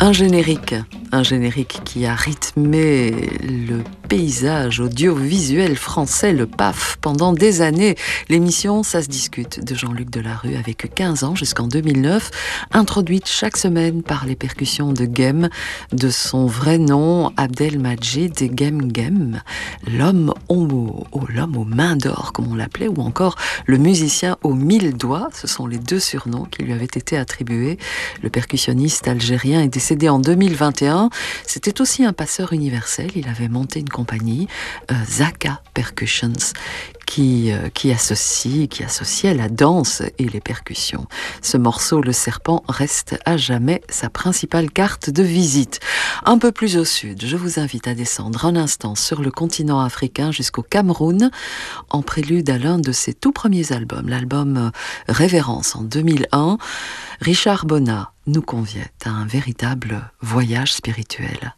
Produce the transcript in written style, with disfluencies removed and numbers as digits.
Un générique qui a rythmé le paysage audiovisuel français, le PAF, pendant des années. L'émission Ça se discute de Jean-Luc Delarue avec 15 ans jusqu'en 2009, introduite chaque semaine par les percussions de Guem, de son vrai nom Abdelmajid Guem Guem, l'homme aux mains d'or comme on l'appelait, ou encore le musicien aux 1000 doigts. Ce sont les deux surnoms qui lui avaient été attribués. Le percussionniste algérien est décédé en 2021. C'était aussi un passeur universel. Il avait monté une compagnie, Zaka Percussions, qui associait la danse et les percussions. Ce morceau, Le Serpent, reste à jamais sa principale carte de visite. Un peu plus au sud, je vous invite à descendre un instant sur le continent africain jusqu'au Cameroun, en prélude à l'un de ses tout premiers albums, l'album Révérence en 2001. Richard Bonnat nous convie à un véritable voyage spirituel.